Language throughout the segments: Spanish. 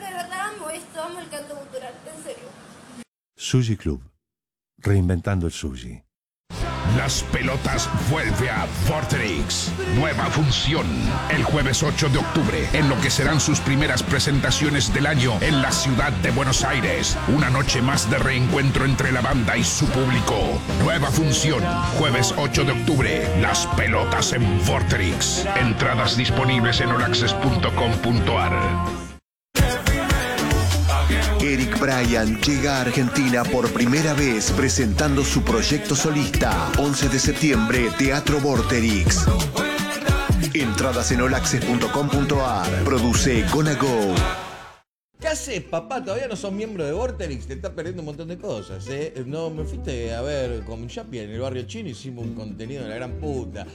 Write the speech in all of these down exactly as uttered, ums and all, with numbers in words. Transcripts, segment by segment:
de verdad amo esto, amo el canto cultural, en serio. Sushi Club. Reinventando el sushi. Las Pelotas vuelve a Vorterix. Nueva función el jueves ocho de octubre en lo que serán sus primeras presentaciones del año en la ciudad de Buenos Aires. Una noche más de reencuentro entre la banda y su público. Nueva función jueves ocho de octubre. Las Pelotas en Vorterix. Entradas disponibles en all access punto com punto a r. Eric Bryan llega a Argentina por primera vez presentando su proyecto solista. once de septiembre, Teatro Vorterix. Entradas en all access punto com punto a r. Produce Gonna Go. ¿Qué haces, papá? Todavía no sos miembro de Vorterix, te estás perdiendo un montón de cosas, ¿eh? No, me fuiste a ver con Yapi en el barrio chino, hicimos un contenido de la gran puta.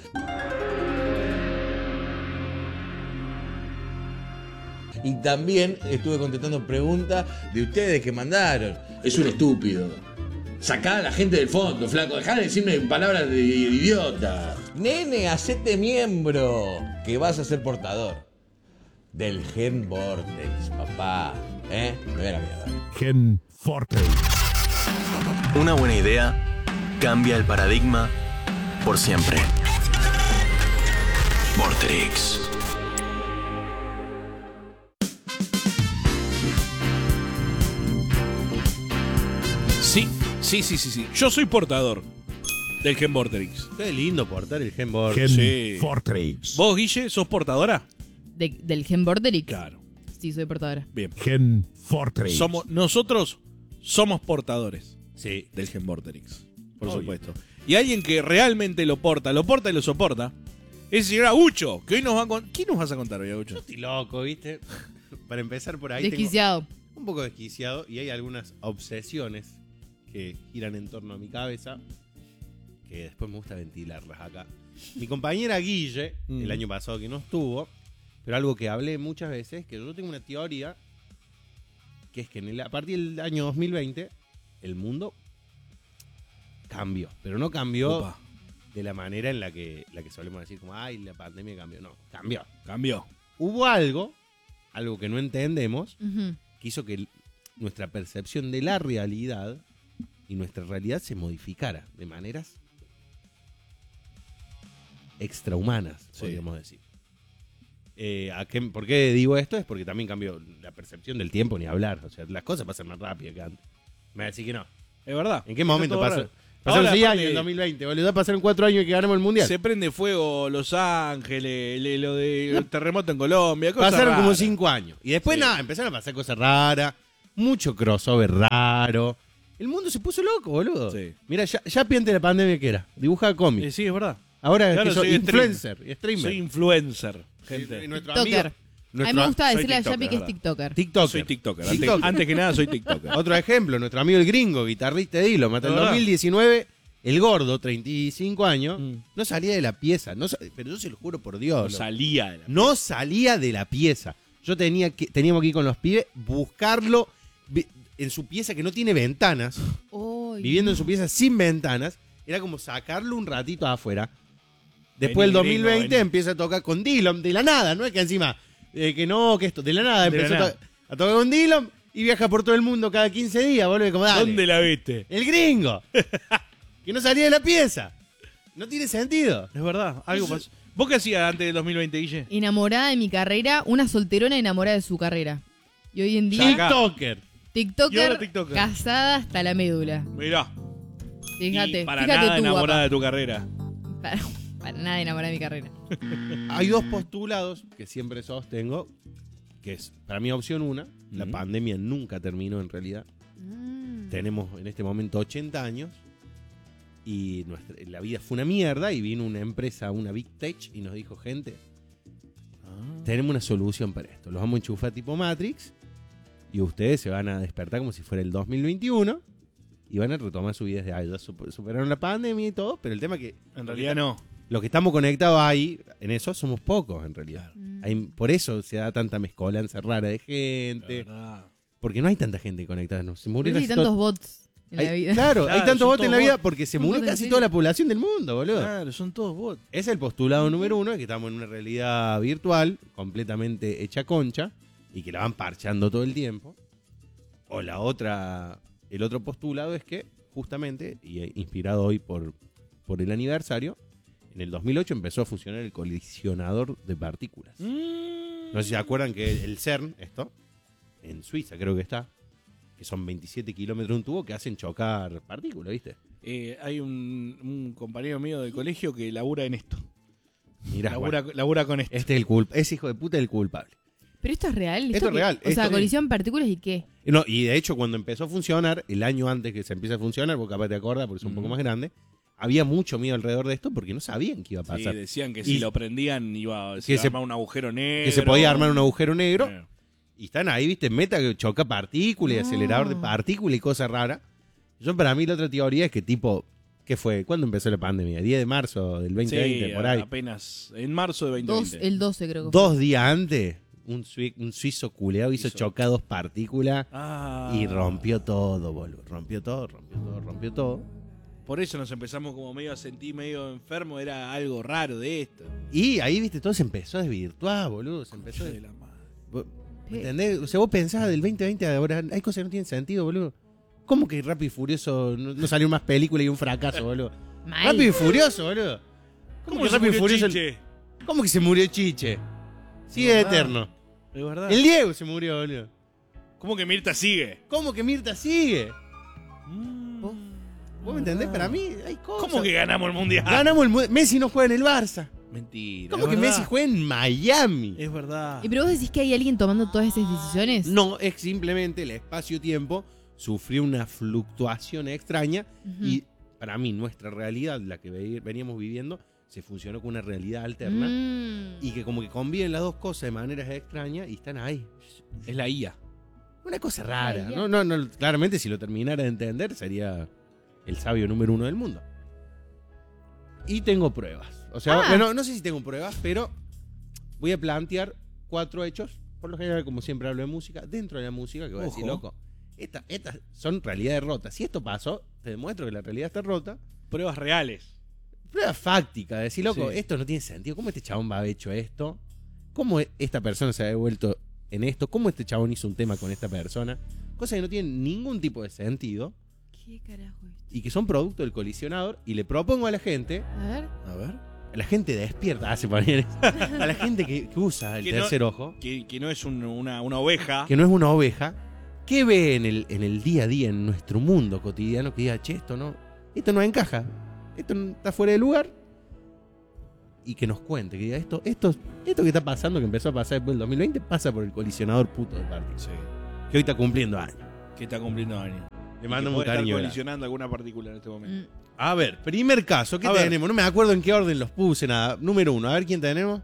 Y también estuve contestando preguntas de ustedes que mandaron. Es un estúpido. Sacá a la gente del fondo, flaco. Dejá de decirme palabras de idiota. Nene, hacete miembro, que vas a ser portador del Gen Vortex, papá. ¿Eh? Me voy a la mierda. Gen Vortex. Una buena idea cambia el paradigma por siempre. Vorterix. Sí, sí, sí, sí, sí. Yo soy portador del Gen Vorterix. Qué lindo portar el Gen Vorterix. Gen Sí. Vorterix. ¿Vos, Guille, sos portadora? De- ¿Del Gen Vorterix? Claro. Sí, soy portadora. Bien. Gen Vorterix. Somos, nosotros somos portadores Sí. del Gen Vorterix. Por Obvio. supuesto. Y alguien que realmente lo porta, lo porta y lo soporta, es el señor Agucho, que hoy nos va a contar. ¿Qué nos vas a contar hoy, Agucho? Estoy loco, ¿viste? Para empezar por ahí. tengo Desquiciado. un poco desquiciado y hay algunas obsesiones que giran en torno a mi cabeza que después me gusta ventilarlas acá. Mi compañera Guille, Mm. el año pasado que no estuvo, pero algo que hablé muchas veces, que yo tengo una teoría, que es que en el- a partir del año dos mil veinte el mundo cambió, pero no cambió Opa, de la manera en la que, la que solemos decir, como, ay, la pandemia cambió. No, cambió. cambió. Hubo algo, algo que no entendemos, Ujú. que hizo que el- nuestra percepción de la realidad y nuestra realidad se modificara de maneras extrahumanas, Sí. podríamos decir. Eh, ¿a qué- ¿Por qué digo esto? Es porque también cambió la percepción del tiempo, ni hablar. O sea, las cosas pasan más rápido que antes. Me va a decir que no. Es verdad. ¿En qué Está momento todo pasó? raro. Pasaron Ahora, seis aparte, años en dos mil veinte, boludo. Pasaron cuatro años que ganamos el mundial. Se prende fuego Los Ángeles, le- lo de el terremoto en Colombia, cosas Pasaron como raras. cinco años. Y después Sí. nada, empezaron a pasar cosas raras. Mucho crossover raro. El mundo se puso loco, boludo. Sí. Mira, ya, ya piente la pandemia que era. Dibuja Eh, cómics. sí, es verdad. Ahora Claro, es que soy soy influencer y streamer. Soy influencer, gente. Y nuestro TikToker. amigo- A mí nuestro- me gusta soy decirle a tiktoker, Yapi que es ¿verdad? TikToker. TikToker. Soy TikToker. Antes, TikToker. antes que nada, soy TikToker. Otro ejemplo, nuestro amigo el gringo, guitarrista de Dilo, hasta el ¿Verdad? dos mil diecinueve, el gordo, treinta y cinco años, Mm. no salía de la pieza. No, sa- pero yo se lo juro por Dios. No loco. salía de la... No salía de la pieza. Yo tenía que, teníamos que ir con los pibes, buscarlo vi- en su pieza que no tiene ventanas, Uy. viviendo en su pieza sin ventanas. Era como sacarlo un ratito afuera. Después Vení, el dos mil veinte gringo, vení. empieza a tocar con Dillon, de la nada, no es que encima, eh, que no, que esto, de la nada, De la empezó a, nada. to- a tocar con Dillon y viaja por todo el mundo cada quince días, vuelve como dale. ¿Dónde la viste? El gringo, que no salía de la pieza. No tiene sentido. Es verdad, algo pasó. ¿Vos qué hacías antes del dos mil veinte, Guille? Enamorada de mi carrera, una solterona enamorada de su carrera. Y hoy en día, Acá. TikToker. Y TikToker, ahora TikToker. casada hasta la médula. Mirá. Fíjate, Y para fíjate nada tú, enamorada guapa. de tu carrera. Para, para nada enamorada de mi carrera. Hay dos postulados que siempre sostengo, que es, para mí, opción una, la Ujú. pandemia nunca terminó en realidad. Mm. Tenemos en este momento ochenta años y nuestra, la vida fue una mierda y vino una empresa, una Big Tech, y nos dijo, gente, tenemos una solución para esto. Los vamos a enchufar tipo Matrix y ustedes se van a despertar como si fuera el dos mil veintiuno y van a retomar su vida desde ahí. Ya sup- superaron la pandemia y todo, pero el tema es que En realidad no. los que estamos conectados ahí, en eso, somos pocos en realidad. Mm. Hay- por eso se da tanta mezcolanza rara de La gente, verdad. porque no hay tanta gente conectada. No, se Por murió eso hay casi tantos todo- bots en hay- la vida. Claro, Claro, hay tantos son bots en todos la vida bots. porque se Son murió bots, casi sí. toda la población del mundo, boludo. Claro, son todos bots. Es el postulado número uno, que estamos en una realidad virtual, completamente hecha concha, y que la van parchando todo el tiempo. O la otra, el otro postulado es que, justamente, y inspirado hoy por, por el aniversario, en el dos mil ocho empezó a funcionar el colisionador de partículas. Mm. No sé si se acuerdan que el CERN, esto, en Suiza creo que está, que son veintisiete kilómetros de un tubo que hacen chocar partículas, ¿viste? Eh, hay un, un compañero mío de colegio que labura en esto. Mirá, labura, bueno, labura con esto. este es el culp ese hijo de puta es el culpable. Pero esto es real. Esto es que- real, O esto sea, es- colisión partículas y qué. No, y de hecho cuando empezó a funcionar, el año antes que se empiece a funcionar, porque capaz te acuerdas, porque es un Mm. poco más grande, había mucho miedo alrededor de esto porque no sabían qué iba a Sí, pasar. decían que Y- si lo prendían iba, se que iba a se- armar un agujero negro. que se podía armar un agujero negro. Eh. Y están ahí, viste, meta que choca partículas y No. acelerador de partículas y cosas raras. Yo, para mí, la otra teoría es que, tipo, ¿qué fue? ¿Cuándo empezó la pandemia? diez de marzo del veinte veinte, Sí, por ahí. apenas en marzo de Dos, veinte veinte. el doce creo que fue. Dos días antes, un, sui- un suizo culeado hizo Hizo. chocar dos partículas Ah. y rompió todo, boludo. Rompió todo, rompió todo, rompió todo. Por eso nos empezamos como medio a sentir medio enfermo, era algo raro de esto. Y ahí, viste, todo se empezó a desvirtuar, boludo. Se empezó a... de la madre. ¿Vos- ¿Me entendés? O sea, vos pensabas del veinte veinte ahora, hay cosas que no tienen sentido, boludo. ¿Cómo que Rápido y Furioso no, no salió más película y un fracaso, boludo? Mal. Rápido y Furioso, boludo. ¿Cómo, que se Rápido y murió Furioso? Chiche? ¿Cómo que se murió Chiche? Sigue ¿Verdad? eterno. Es verdad. El Diego se murió, boludo. ¿Cómo que Mirta sigue? ¿Cómo que Mirta sigue? Mm. ¿Vos, vos me entendés? Para mí hay cosas. ¿Cómo que ganamos el mundial? Ganamos el mu- Messi no juega en el Barça. Mentira. ¿Cómo es que verdad. Messi juega en Miami? Es verdad. ¿Y pero vos decís que hay alguien tomando todas esas decisiones? No, es simplemente el espacio-tiempo sufrió una fluctuación extraña Ujú. y para mí nuestra realidad, la que ve- veníamos viviendo, se funcionó con una realidad alterna Mm. y que como que conviven las dos cosas de maneras extrañas y están ahí. Es la I A. Una cosa rara. Ay, ya. No, no, no, claramente si lo terminara de entender sería el sabio número uno del mundo. Y tengo pruebas. O sea, Ah. bueno, no sé si tengo pruebas, pero voy a plantear cuatro hechos. Por lo general, como siempre hablo de música, dentro de la música, que voy a decir, Ojo. loco, esta- estas son realidades rotas. Si esto pasó, te demuestro que la realidad está rota. Pruebas reales. Prueba fáctica, decir, loco, Sí. esto no tiene sentido. ¿Cómo este chabón va a haber hecho esto? ¿Cómo esta persona se ha devuelto en esto? ¿Cómo este chabón hizo un tema con esta persona? Cosas que no tienen ningún tipo de sentido ¿Qué carajo es? y que son producto del colisionador. Y le propongo a la gente, A ver. A ver. a la gente despierta, hace poner, a la gente que, que usa el Que no- tercer ojo, Que, que no es un- una, una oveja. que no es una oveja, que ve en el, en el día a día, en nuestro mundo cotidiano, que diga, che, esto no, esto no encaja, esto no- está fuera de lugar, y que nos cuente, que diga, esto, esto, esto que está pasando, que empezó a pasar después del dos mil veinte, pasa por el colisionador puto de partículas, Sí. que hoy está cumpliendo años. Que está cumpliendo años. Le Y mando que un puede estar cariño. grande. colisionando alguna partícula en este momento. Mm. A ver, primer caso, ¿qué A ver. tenemos? No me acuerdo en qué orden los puse, nada. Número uno, a ver quién tenemos.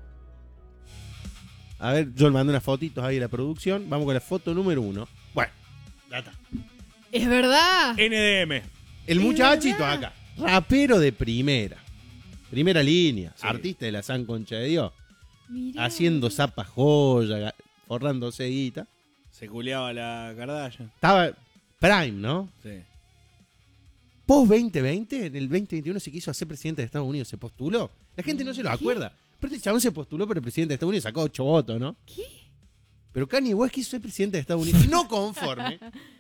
A ver, yo le mandé unas fotitos ahí a la producción. Vamos con la foto número uno. Bueno, ya está. Es verdad. N D M. El Es muchachito verdad. acá, rapero de primera. Primera línea, Sí. artista de la San Concha de Dios. Mirá. Haciendo zapa joya, ga- forrándose guita. Se culeaba la Kardashian. Estaba prime, ¿no? Sí. Post veinte veinte, en el veinte veintiuno se quiso hacer presidente de Estados Unidos, se postuló. La gente no se lo acuerda. Pero este chabón se postuló para presidente de Estados Unidos y sacó ocho votos, ¿no? ¿Qué? Pero Kanye West quiso ser presidente de Estados Unidos. No conforme.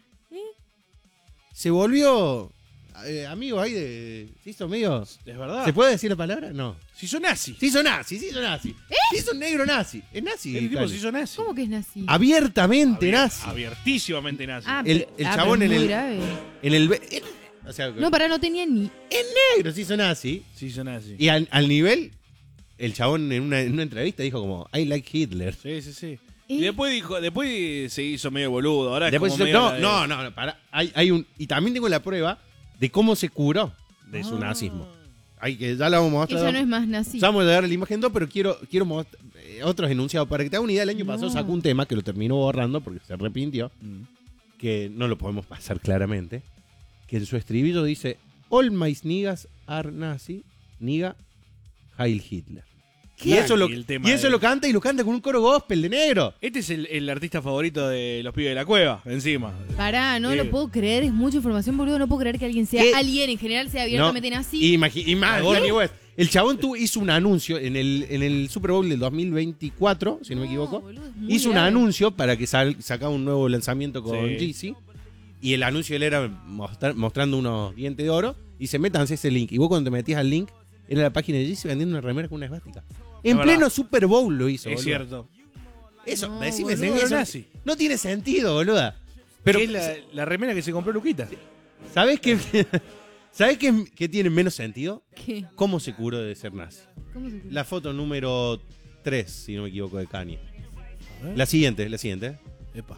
Se volvió eh, amigo ahí de... ¿Se hizo amigo? Es verdad. ¿Se puede decir la palabra? No. Se hizo nazi. Se hizo nazi, se hizo nazi. Se hizo un negro nazi. Es nazi. El tipo Kanye. se hizo nazi. ¿Cómo que es nazi? Abiertamente Abier- nazi. Abiertísimamente nazi. Ah, el- pero- el ah, chabón pero es en muy el- grave. En el... en- o sea, No, pará, no tenía ni... negro se hizo nazi. Se hizo nazi. Y al, al nivel, el chabón en una, en una entrevista dijo como, I like Hitler. Sí, sí, sí. ¿Eh? Y después dijo, después se hizo medio boludo. Ahora es Después como hizo- medio no, la de- no, no, no, para, hay, hay un, y también tengo la prueba de cómo se curó de Ah. su nazismo. Hay que, ya la vamos a mostrar. Ella no es más nazi. Ya vamos a dar la imagen dos, pero quiero, quiero mostrar eh, otros enunciados. Para que te haga una idea, el año No. pasado sacó un tema que lo terminó borrando porque se arrepintió, Mm. que no lo podemos pasar claramente, que en su estribillo dice, all my niggas are nazi, niga, Heil Hitler. Y ¿Qué? eso, lo, Y el tema y eso de- lo canta y lo canta con un coro gospel de negro. Este es el, el artista favorito de los pibes de la cueva, encima. Pará, no Eh. lo puedo creer, es mucha información, boludo. No puedo creer que alguien sea, ¿Qué? alguien en general sea abiertamente No, nazi. imagi- y más, ¿Cagón? Kanye West. El chabón tuvo, hizo un anuncio en el, en el Super Bowl del dos mil veinticuatro, si no, me equivoco. Boludo, es muy Hizo un grave. anuncio para que sal, sacaba un nuevo lanzamiento con Sí. Yeezy. Y el anuncio él era mostrar- mostrando unos dientes de oro. Y se métanse ese link. Y vos cuando te metías al link, era la página de Yeezy vendiendo una remera con una esvástica. En verdad. pleno Super Bowl lo hizo, Es boludo. cierto. Eso, No, decime, boludo. negro Eso- nazi. No tiene sentido, boluda. Pero, Es la, la remera que se compró Luquita. ¿sabés qué? ¿Sabés qué, qué tiene menos sentido? ¿Qué? ¿Cómo se curó de ser nazi? ¿Cómo se La foto número tres, si no me equivoco, de Kanye. La siguiente, la siguiente. Epa.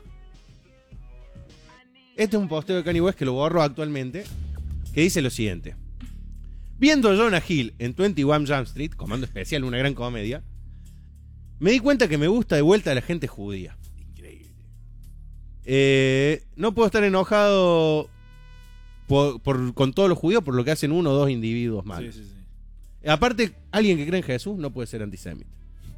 Este es un posteo de Kanye West que lo borro actualmente, que dice lo siguiente. Viendo a Jonah Hill en veintiuno Jump Street, Comando Especial, una gran comedia, me di cuenta que me gusta de vuelta a la gente judía. Increíble. Eh, no puedo estar enojado por- por- con todos los judíos por lo que hacen uno o dos individuos Sí, malos. sí, sí. Aparte, alguien que cree en Jesús no puede ser antisemita.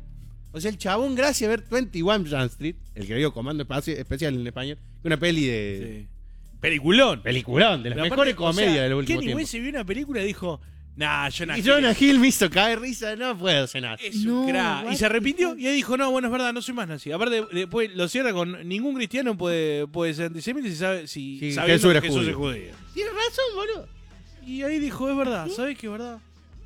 O sea, el chabón, gracias a ver veintiuno Jump Street, el que vio Comando Espaci- Especial en español, una peli de... Sí. Peliculón. Peliculón, de las Pero mejores aparte, o comedias sea, del último Kenny tiempo. West se vio una película y dijo, nah, Jonah Y Hill Jonah Hill me hizo caer risa, no puedo ser nazi. es un No, crack. what Y se arrepintió y ahí dijo, no, bueno, es verdad, no soy más nazi. Aparte, después lo cierra con ningún cristiano puede, puede ser antisemita si sabe si Sí, sabiendo Jesús era que Jesús judío. es judío. Tienes razón, boludo. Y ahí dijo, es verdad, ¿sabes qué es verdad?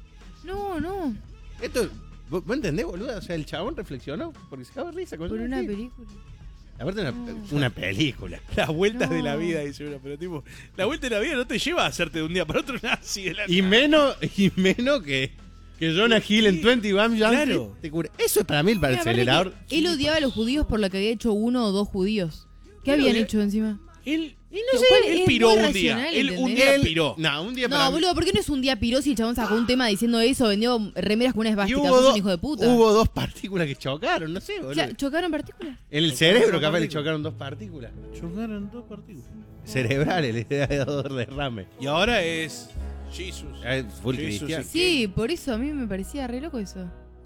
No, no. Esto, ¿vos, vos entendés, boludo? O sea, el chabón reflexionó porque se acaba de risa con Por Jonah una Hill. película. Aparte, una, una película. Las vueltas No. de la vida, dice uno, pero tipo, la vuelta de la vida no te lleva a hacerte de un día para otro nazi. De la Y menos, y menos que, que Jonah Hill en veintiuno Jump Claro. Street te cura. Eso es para mí el Mira, aparte acelerador. que él odiaba a los judíos por lo que había hecho uno o dos judíos. ¿Qué Pero habían él- hecho encima? Él, Y no sé, él es piró muy un día. racional, Él un ¿entendés? día Él- piró. No, un día para No, mí- boludo, ¿por qué no es un día piró si el chabón sacó un tema diciendo eso, vendió remeras con una Y esvástica? hubo, Sos do- un hijo de puta. hubo dos partículas que chocaron, no sé, O boludo. sea, ¿chocaron partículas? En el cerebro dos capaz le partículas. chocaron dos partículas. Chocaron dos partículas. Cerebrales, le da dos derrame. Y ahora es Jesus. Eh, Full Sí, eso cristiano. Sí, por eso a mí me parecía re loco eso.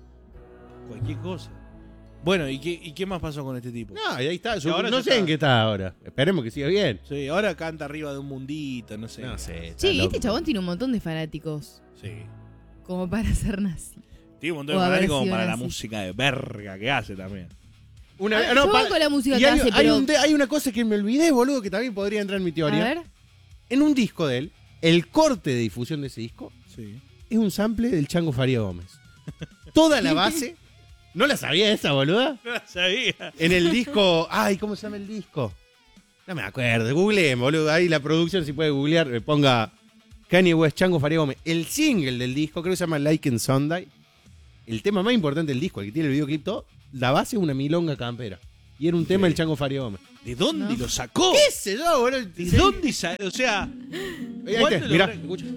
Cualquier cosa. Bueno, ¿y qué, ¿y qué más pasó con este tipo? No, y ahí está. Y ahora no ya sé está. en qué está ahora. Esperemos que siga bien. Sí, ahora canta arriba de un mundito, no sé. No sé. está Sí, loco. este chabón tiene un montón de fanáticos. Sí. Como para ser nazi. Tiene un montón O de haber fanáticos como sido para la nazi. música de verga que hace también. Una, Ah, no, yo pa- banco la música y que hay, hace, hay pero- un de- hay una cosa que me olvidé, boludo, que también podría entrar en mi A teoría. ver. En un disco de él, el corte de difusión de ese disco Sí. es un sample del Chango Faría Gómez. Toda la base. ¿No la sabía esa, boluda? No la sabía. En el disco. Ay, ¿cómo se llama el disco? No me acuerdo. Googleen, boludo. Ahí la producción, si puede googlear, me ponga Kanye West, Chango Faría Gómez. El single del disco, creo que se llama Like in Sunday. El tema más importante del disco, el que tiene el videoclip todo, la base es una milonga campera. Y era un tema del Chango Faría Gómez. ¿De dónde No. lo sacó? ¿Qué sé yo, boludo? ¿De dónde salió? O sea, Ahí está, ¿cuándo lo mirá, habrá- escucha.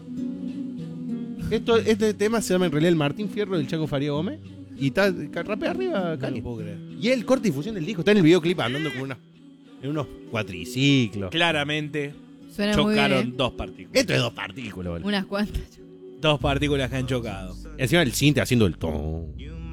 Esto, este tema se llama en realidad el Martín Fierro del Chango Faría Gómez. Y está rapea arriba, No Kanye. lo puedo creer. Y el corte y difusión del disco está en el videoclip andando con una, en unos cuatriciclos. Claramente Suena muy bien. chocaron ¿eh? dos partículas. Esto es dos partículas, boludo. Unas cuantas. Dos partículas que han chocado. Encima el cinte haciendo el ton.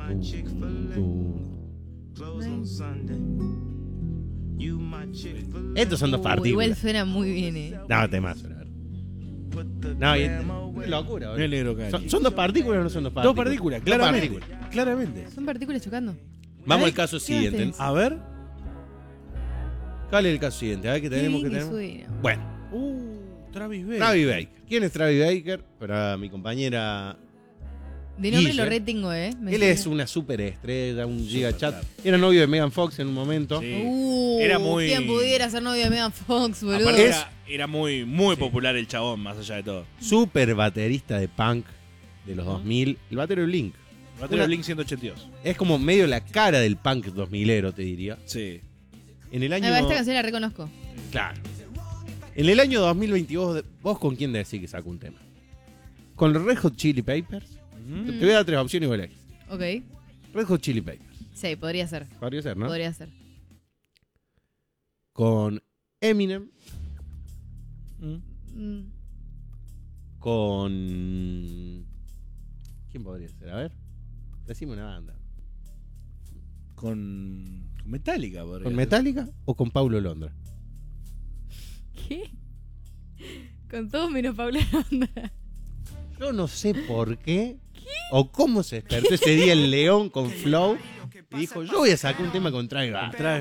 Estos son dos Uh, partículas. igual suena muy bien, eh. No, temas. No, y es una locura, boludo. El negro Kanye. ¿Son, son dos partículas o no son dos partículas? Dos partículas, Dos claramente. partículas. Claramente. Son partículas chocando. Vamos A al ver, caso ¿qué siguiente. haces? A ver. ¿Cuál es el caso siguiente? A ver qué tenemos Qué que bien que tenemos. suena. Bueno, Uh, Travis Baker. Travis Baker. ¿Quién es Travis Baker? Para mi compañera. De nombre Guille. lo retengo, eh. Me Él suena. es una superestrella, un gigachat. Era novio de Megan Fox en un momento. Sí. Uh, Era muy- ¿Quién pudiera ser novio de Megan Fox, boludo? Aparte Es- era, era muy, muy popular el chabón, más allá de todo. Super baterista de punk de los dos mil. El batero de Blink. Batero Una- Blink ciento ochenta y dos. Es como medio la cara del punk dos milero, te diría. Sí. En el Ah, año. esta canción la reconozco. Claro. En el año dos mil veintidós, ¿vos con quién decís que sacó un tema? ¿Con los Red Hot Chili Peppers? Te te voy a dar tres opciones y vos elegís. Ok. Red Hot Chili Peppers. Sí, podría ser. Podría ser, ¿no? Podría ser. Con Eminem. Mm. Con. ¿Quién podría ser? A ver. Decime una banda. Con, con Metallica, podría ¿Con ser. Metallica o con Paulo Londra? ¿Qué? Con todo menos Paula Londra. Yo no sé por qué. ¿Qué? o cómo se despertó ese día el león con Flow y dijo, yo voy a sacar un tema con Travis Barker.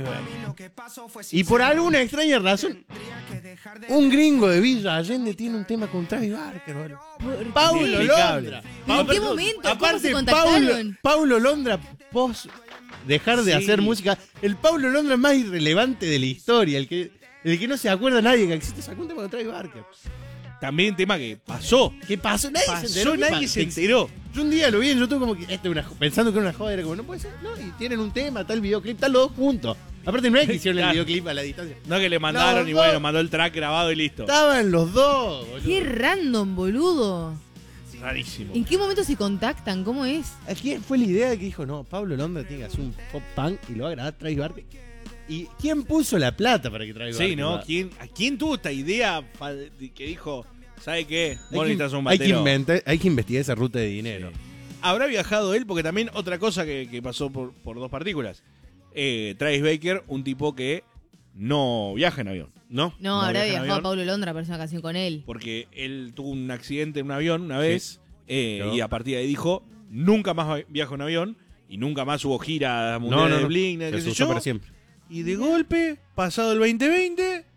Y por alguna extraña razón, un gringo de Villa Allende tiene un tema con Travis Barker, boludo. Paulo Inexplicable. Londra. ¿Pero en qué momento? ¿Cómo Aparte, se Paulo, contactaron? Paulo Londra, pos dejar de Sí. hacer música. El Paulo Londra más irrelevante de la historia, el que, el que no se acuerda nadie que existe, sacó un tema con Travis Barker. También tema que pasó. ¿Qué pasó? Nadie Pasó, se enteró. ¿Qué nadie pa- se enteró. Yo un día lo vi en YouTube como que esto es una, pensando que era una joda, era como, no puede ser, no, y tienen un tema, está el videoclip, están los dos juntos. Aparte no es que hicieron Claro. el videoclip a la distancia. No que le mandaron No, y no. bueno, mandó el track grabado y listo. Estaban los dos, boludo. Qué random, boludo. Rarísimo. ¿En qué momento se contactan? ¿Cómo es? ¿A quién fue la idea de que dijo, no, Pablo Londra tiene que hacer un pop punk y lo va a grabar Travis Barker? ¿Y quién puso la plata para que Travis Barker Sí, ¿no? lo haga? ¿Quién, ¿A quién tuvo esta idea fa- de que dijo, ¿sabe qué? Hay Vos que, necesitas un hay, que batero? inventar- hay que investigar esa ruta de dinero. ¿Habrá viajado él? Porque también otra cosa que, que pasó por, por dos partículas. Eh, Travis Baker, un tipo que no viaja en avión, ¿no? No, habrá viaja en viajado avión, Paulo Londra para hacer una canción con él. Porque él tuvo un accidente en un avión una vez eh, Claro. y a partir de ahí dijo, nunca más viajo en avión y nunca más hubo gira No, mundial no, de no. Blink, Se qué sé asustó yo. para siempre. Y de golpe, pasado el veinte veinte,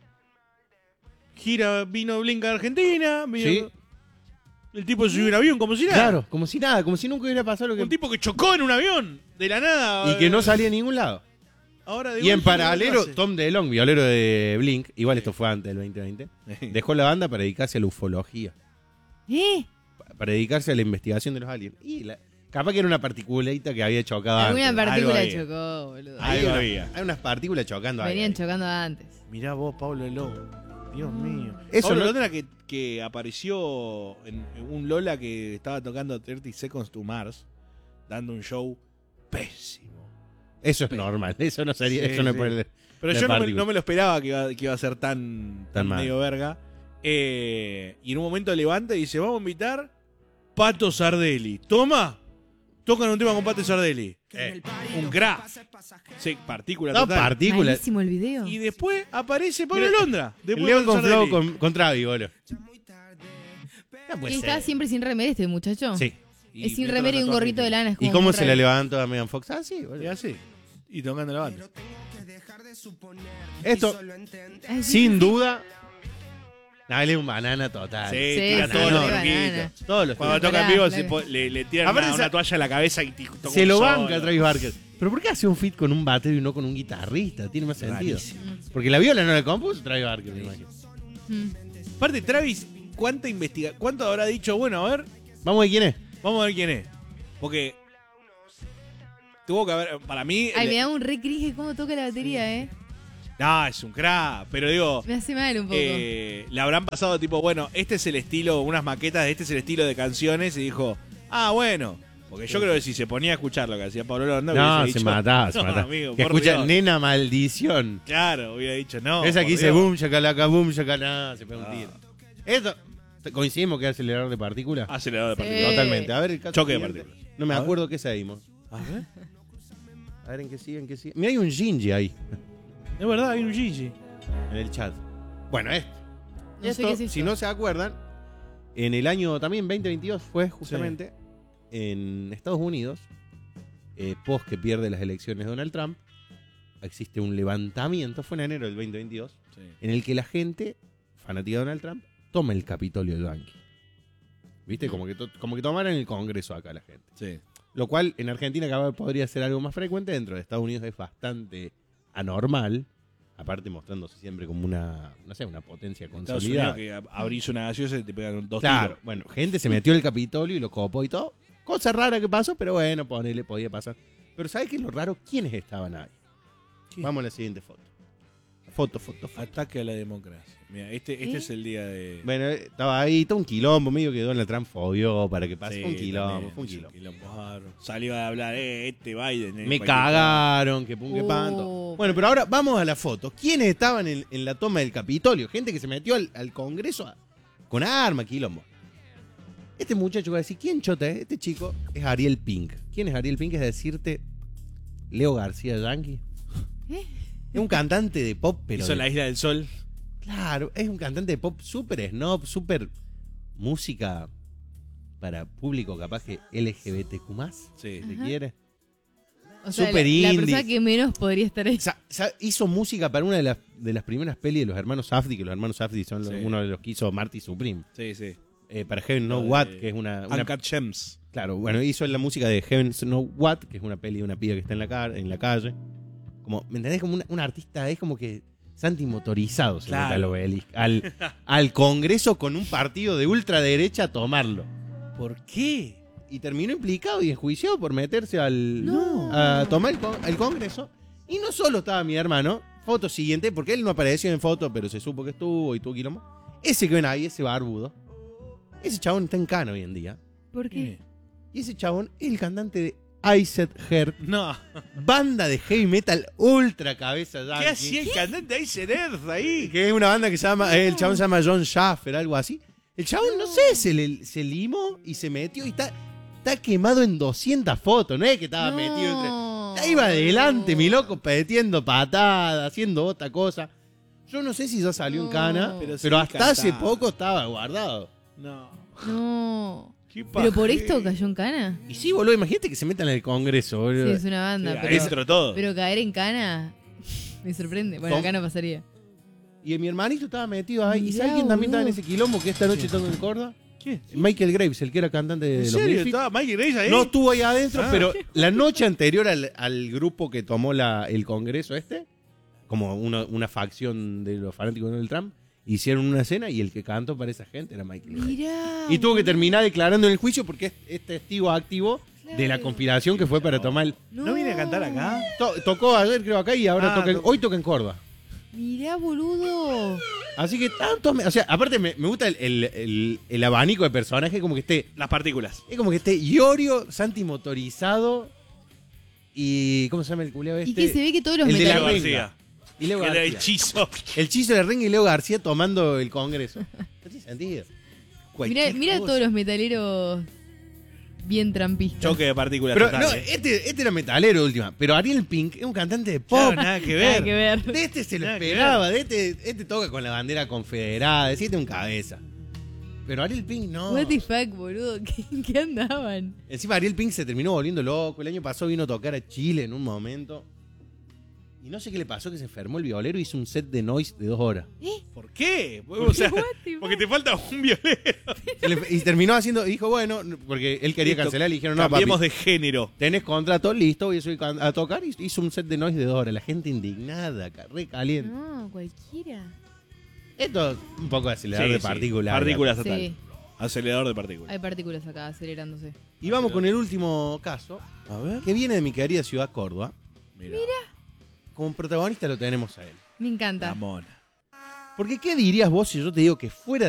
gira, vino Blink a Argentina, vino- Sí. el tipo se subió a un avión como si nada. Claro, como si nada, como si nunca hubiera pasado lo que... Un tipo que chocó en un avión, de la nada. Y que no eh, salía a ningún lado. Ahora de Y en golpe, paralelo, ¿qué hace? Tom DeLonge, violero de Blink, igual esto fue antes del veinte veinte, dejó la banda para dedicarse a la ufología, ¿Eh? para dedicarse a la investigación de los aliens. Y la- capaz que era una particuladita que había chocado Alguna antes. partícula había. chocó, boludo. Hay, Algo una- había. hay unas partículas chocando ahí. Venían chocando antes. Mirá vos, Pablo Lobo. Dios mío. Eso Pablo no- Londra que, que apareció en un Lola que estaba tocando treinta Seconds to Mars, dando un show pésimo. Eso es normal, eso no sería, Sí, eso no sí. es por el- Pero la yo no me, partícula. no me lo esperaba que iba, que iba a ser tan, Tan tan mal. medio verga. Eh, y en un momento levanta y dice, vamos a invitar Pato Sardelli. Toma, tocan un tema con Pato Sardelli. Eh, un crack. Sí, partícula No, total. partículas. Malísimo el video. Y después aparece Pablo Mira, Londra. El Después León Pato con flow Sardelli. con, con Travis, boludo. No puede ¿Y está ser. siempre sin remera este muchacho? Sí. Y Es sin mientras remera y un tatuaje gorrito de tiene. lana. Es ¿Y como cómo muy se le raro. levantó a Megan Fox? Ah, sí, boludo. Y así. Y tocando la banda. Esto, Ay, sí, sin sí, duda, no, él es un banana total. Sí, Sí, tira sí, todos los sí, truquitos. banana. Todos los Cuando Pero toca en pará, vivo claro. se po- le, le tiran Aparte una, se- una toalla a la cabeza y t- toca Se un lo solo. banca a Travis Barker. Pero ¿por qué hace un fit con un batero y no con un guitarrista? Tiene más sentido. Rarísimo. Porque la viola no la compuso Travis Barker, me imagino. Mm. Aparte, Travis, ¿cuánta investiga ¿cuánto habrá dicho? Bueno, a ver, Vamos a ver quién es. vamos a ver quién es. Porque tuvo que haber, para mí... Ay, le- me da un re cringe cómo toca la batería, ¿eh? No, es un crack, pero digo... Me hace mal un poco. eh, le habrán pasado tipo, bueno, este es el estilo, unas maquetas de este es el estilo de canciones y dijo, ah, bueno. Porque yo creo que si se ponía a escuchar lo que hacía Pablo Londra, No, hubiese se dicho, mataba, se "No, mataba. amigo, Que por escucha Dios". Nena Maldición. Claro, hubiera dicho, no. Esa por que dice Dios. boom, shakalaka, boom, shakalaka, se pega un Ah. tiro. Esto, coincidimos que es acelerador de partículas. Acelerador de Sí. partículas. Totalmente. A ver, el caso Choque de siguiente. partículas. No me A ver. acuerdo qué seguimos. A ver. A ver en qué sigue, en qué sigue. Mira, hay un Shinji ahí, Es verdad, hay un Gigi. en el chat. Bueno, esto. No sé Esto, qué es esto. si no se acuerdan, en el año también veinte veintidós fue justamente en Estados Unidos, eh, post que pierde las elecciones Donald Trump, existe un levantamiento, fue en enero del veinte veintidós, Sí. en el que la gente, fanática de Donald Trump, toma el Capitolio Yankee. ¿Viste? Como que, to- como que tomaran el Congreso acá la gente. Sí. Lo cual en Argentina capaz podría ser algo más frecuente, dentro de Estados Unidos es bastante anormal, aparte mostrándose siempre como una, no sé, una potencia Estados consolidada. Unidos que ab- abrís una gaseosa y te pegan dos Claro, tiros. bueno, gente se metió en el Capitolio y lo copó y todo. Cosa rara que pasó, pero bueno, ponele, podía pasar. Pero ¿sabes qué es lo raro? ¿Quiénes estaban ahí? ¿Qué? Vamos a la siguiente foto. Foto, foto, foto. Ataque a la democracia. Mira, este, este ¿Eh? es el día de... Bueno, eh, estaba ahí, todo un quilombo, medio que Donald Trump fobió para que pase. Sí, Fue un quilombo, también, fue un hizo quilombo. quilombo bárbaro. Salió a hablar, eh, este Biden. eh, Me cualquier cagaron, que pum, que Oh, panto. Bueno, pero ahora vamos a la foto. ¿Quiénes estaban en, en la toma del Capitolio? Gente que se metió al, al Congreso a- con arma, quilombo. Este muchacho va a decir, ¿quién chota es? Este chico es Ariel Pink. ¿Quién es Ariel Pink? Es decirte, Leo García Yankee. ¿Eh? Es un cantante de pop, pero... Hizo de- la Isla del Sol. Claro, es un cantante de pop súper snob, súper música para público capaz que L G B T Q más, Sí. si Ajá. quiere. O sea, Super la, la indie. persona que menos podría estar ahí. Sa- sa- hizo música para una de las, de las primeras pelis de los hermanos Safdie, que los hermanos Safdie son los- Sí. uno de los que hizo Marty Supreme. Sí, sí. Eh, para Heaven Know Lo de What, que es una... una- Uncut Gems. claro, bueno, hizo la música de Heaven Know What, que es una peli de una piba que está en la, car- en la calle. Como, ¿me entendés? Como una- un artista, es como que Santi motorizado se Claro. mete al obelisco, al, al Congreso con un partido de ultraderecha a tomarlo. ¿Por qué? Y terminó implicado y enjuiciado por meterse al No. a tomar el, con- el Congreso. Y no solo estaba mi hermano, foto siguiente, porque él no apareció en foto, pero se supo que estuvo y tuvo quilombo. Ese que ven ahí, ese barbudo, ese chabón está en Cana hoy en día. ¿Por qué? Y ese chabón es el cantante de Iced Heart, No. banda de heavy metal ultra cabeza yankee. ¿Qué hacía el cantante ahí, Earth ahí? Que es una banda que se llama, eh, el chabón se llama John Schaffer, algo así. El chabón, no sé, se, le, se limó y se metió y está, está quemado en doscientas fotos, no es que estaba No. metido entre... Ahí va adelante, mi loco, metiendo patadas, haciendo otra cosa. Yo no sé si ya salió en No. Cana, pero, Pero sí hasta hace cantaba. poco estaba guardado. No. No. ¿Qué ¿Pero por pajero. esto cayó en cana? Y sí, boludo, imagínate que se metan en el Congreso, Sí, boludo. es una banda. Sí, pero, adentro todo. pero caer en cana me sorprende. Bueno, ¿Cómo? acá no pasaría. Y mi hermanito estaba metido ahí. ¿Y Mirá, sabes quién también estaba en boludo. ese quilombo que esta noche toca en Córdoba? ¿Qué? Michael Graves, el que era cantante de ¿En los serio? Misfits. ¿Estaba Mikey Grace ahí? No estuvo ahí adentro, Ah. pero la noche anterior al, al grupo que tomó la, el Congreso este, como uno- una facción de los fanáticos de Donald Trump, hicieron una escena y el que cantó para esa gente era Michael Graves. Mirá. Y tuvo que terminar declarando en el juicio porque es, es testigo activo de la conspiración que fue para tomar el... ¿No viene a cantar acá? To- tocó ayer creo acá y ahora Ah, toca en- to- hoy toca en Córdoba. Mirá, boludo. Así que tanto... me- o sea, aparte me, me gusta el, el- el- el abanico de personajes como que esté... Las partículas. Es como que esté Iorio, Santi motorizado y... ¿Cómo se llama el culiao este? Y que se ve que todos los el de la metaleros. renga. Y Leo Que era García. hechizo. El Chizo de la Renga y Leo García tomando el Congreso. No tiene sentido. Mirá, Cualquier mirá cosa. todos los metaleros bien trampistas. Choque de partículas Pero total, no, eh. este, este era metalero última. Pero Ariel Pink es un cantante de pop. Claro, nada que ver. Nada que ver. De este se lo Nada que esperaba. De este, este toca con la bandera confederada. De este un cabeza. Pero Ariel Pink no. What the fuck, boludo. ¿Qué, qué andaban? Encima Ariel Pink se terminó volviendo loco. El año pasado vino a tocar a Chile en un momento. Y no sé qué le pasó, que se enfermó el violero y hizo un set de noise de dos horas. ¿Por qué? O sea, What the porque fuck? te falta un violero. Se le- Y terminó haciendo, y dijo, bueno, porque él quería Listo, cancelar, le dijeron, no, papi, Cambiemos de género. tenés contrato, listo, voy a subir can- a tocar, y hizo un set de noise de dos horas. La gente indignada, ca- re caliente. No, cualquiera. Esto es un poco de acelerador Sí, de sí. partículas. Partículas total. Sí. Acelerador de partículas. Hay partículas acá acelerándose. Y vamos con el último caso, A ver. que viene de mi querida ciudad Córdoba. Mira. Como protagonista lo tenemos a él. Me encanta. La mona. Porque, ¿qué dirías vos si yo te digo que fuera